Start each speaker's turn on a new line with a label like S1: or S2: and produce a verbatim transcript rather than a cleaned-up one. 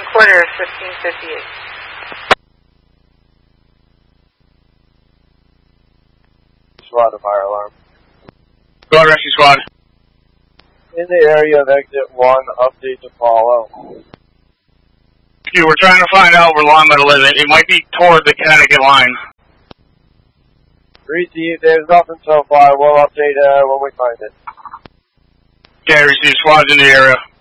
S1: quarter, fifteen fifty-eight.
S2: Squad of fire alarm.
S3: Go ahead, rescue squad.
S2: In the area of exit one, update to follow.
S3: You we're trying to find out where Lon might live. It might be toward the Connecticut line.
S2: Receive, there's nothing so far. We'll update uh, when we find it.
S3: Okay, receive squads in the area.